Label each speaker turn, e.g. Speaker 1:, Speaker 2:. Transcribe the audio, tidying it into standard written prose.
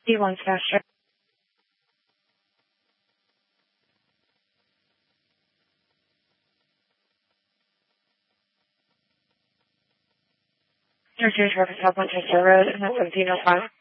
Speaker 1: D1 faster. Your series reference help on Chester Road, and that's 1705.